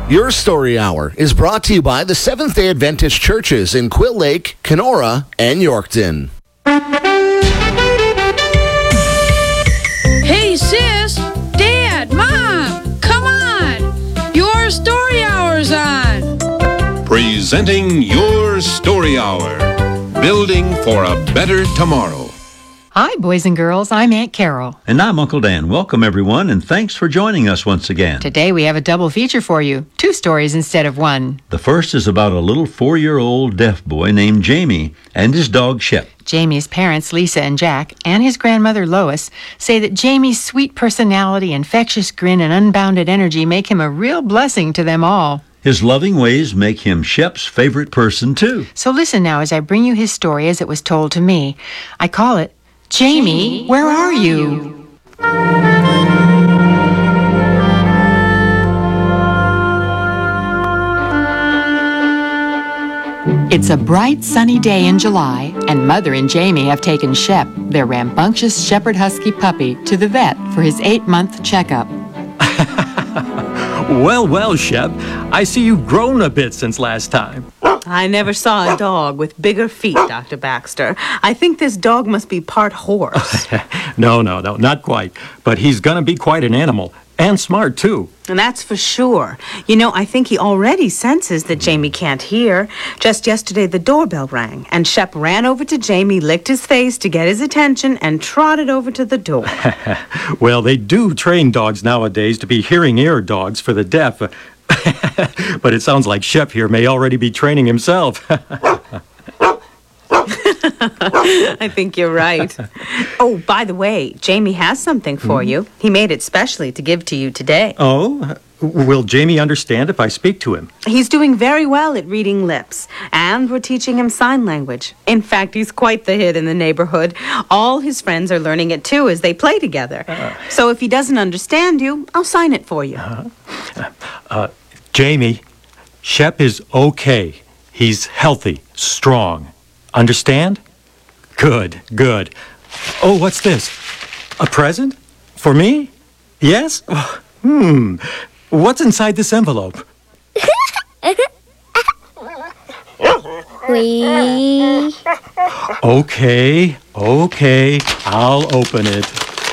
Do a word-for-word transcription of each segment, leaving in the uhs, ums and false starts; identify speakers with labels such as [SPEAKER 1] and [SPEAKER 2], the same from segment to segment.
[SPEAKER 1] Your Story Hour is brought to you by the Seventh-day Adventist Churches in Quill Lake, Kenora, and Yorkton.
[SPEAKER 2] Hey, sis! Dad! Mom! Come on! Your Story Hour's on!
[SPEAKER 3] Presenting Your Story Hour. Building for a better tomorrow.
[SPEAKER 4] Hi, boys and girls. I'm Aunt Carol.
[SPEAKER 5] And I'm Uncle Dan. Welcome, everyone, and thanks for joining us once again.
[SPEAKER 4] Today we have a double feature for you. Two stories instead of one.
[SPEAKER 5] The first is about a little four-year-old deaf boy named Jamie and his dog Shep.
[SPEAKER 4] Jamie's parents, Lisa and Jack, and his grandmother, Lois, say that Jamie's sweet personality, infectious grin, and unbounded energy make him a real blessing to them all.
[SPEAKER 5] His loving ways make him Shep's favorite person, too.
[SPEAKER 4] So listen now as I bring you his story as it was told to me. I call it, Jamie, where are you? It's a bright, sunny day in July, and Mother and Jamie have taken Shep, their rambunctious Shepherd Husky puppy, to the vet for his eight-month checkup.
[SPEAKER 6] Well, well, Shep, I see you've grown a bit since last time.
[SPEAKER 7] I never saw a dog with bigger feet, Doctor Baxter. I think this dog must be part horse.
[SPEAKER 6] No, no, no, not quite. But he's gonna be quite an animal. And smart, too.
[SPEAKER 7] And that's for sure. You know, I think he already senses that Jamie can't hear. Just yesterday, the doorbell rang, and Shep ran over to Jamie, licked his face to get his attention, and trotted over to the door.
[SPEAKER 6] Well, they do train dogs nowadays to be hearing ear dogs for the deaf. But it sounds like Shep here may already be training himself.
[SPEAKER 7] I think you're right. Oh, by the way, Jamie has something for mm-hmm. you. He made it specially to give to you today.
[SPEAKER 6] Oh? Will Jamie understand if I speak to him?
[SPEAKER 7] He's doing very well at reading lips, and we're teaching him sign language. In fact, he's quite the hit in the neighborhood. All his friends are learning it, too, as they play together. Uh, so if he doesn't understand you, I'll sign it for you.
[SPEAKER 6] Uh, uh, Jamie, Shep is okay. He's healthy, strong. Understand? Good, good. Oh, what's this? A present? For me? Yes? Oh, hmm. What's inside this envelope?
[SPEAKER 8] We.
[SPEAKER 6] Okay, okay. I'll open it.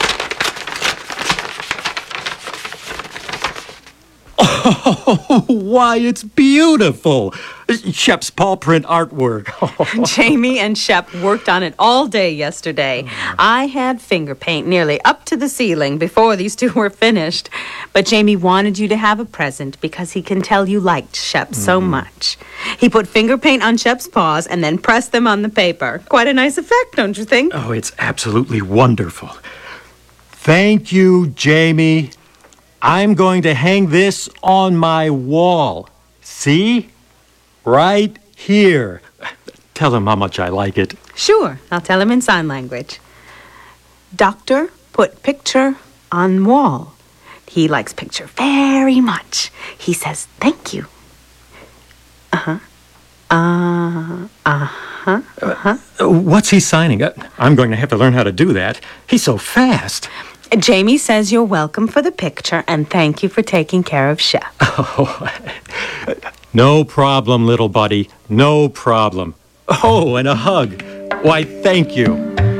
[SPEAKER 6] Oh, why, it's beautiful. Shep's paw print artwork.
[SPEAKER 7] Jamie and Shep worked on it all day yesterday. I had finger paint nearly up to the ceiling before these two were finished. But Jamie wanted you to have a present because he can tell you liked Shep so mm. much. He put finger paint on Shep's paws and then pressed them on the paper. Quite a nice effect, don't you think?
[SPEAKER 6] Oh, it's absolutely wonderful. Thank you, Jamie. I'm going to hang this on my wall. See? Right here. Tell him how much I like it.
[SPEAKER 7] Sure. I'll tell him in sign language. Doctor, put picture on wall. He likes picture very much. He says thank you. Uh-huh. Uh, uh-huh. Uh-huh.
[SPEAKER 6] Uh, what's he signing? Uh, I'm going to have to learn how to do that. He's so fast.
[SPEAKER 7] Jamie says you're welcome for the picture and thank you for taking care of Shep.
[SPEAKER 6] Oh, no problem, little buddy. No problem. Oh, and a hug. Why, thank you.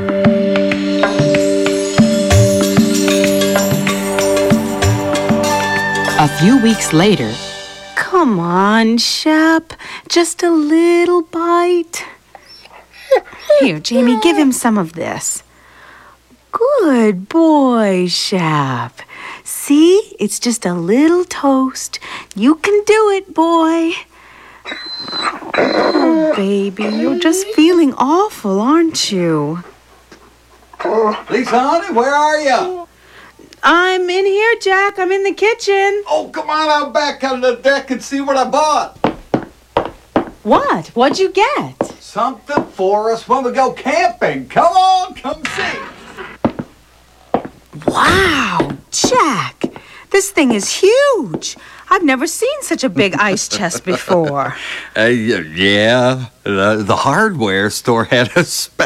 [SPEAKER 4] A few weeks later.
[SPEAKER 7] Come on, Shep. Just a little bite. Here, Jamie, give him some of this. Good boy, Shep. See? It's just a little toast. You can do it, boy. Oh, baby, you're just feeling awful, aren't you?
[SPEAKER 9] Lisa, honey, where are you?
[SPEAKER 7] I'm in here, Jack. I'm in the kitchen.
[SPEAKER 9] Oh, come on out back on the deck and see what I bought.
[SPEAKER 7] What? What'd you get?
[SPEAKER 9] Something for us when we go camping. Come on, come see.
[SPEAKER 7] Wow, Jack, this thing is huge. I've never seen such a big ice chest before.
[SPEAKER 9] Uh, yeah, the, the hardware store had a special.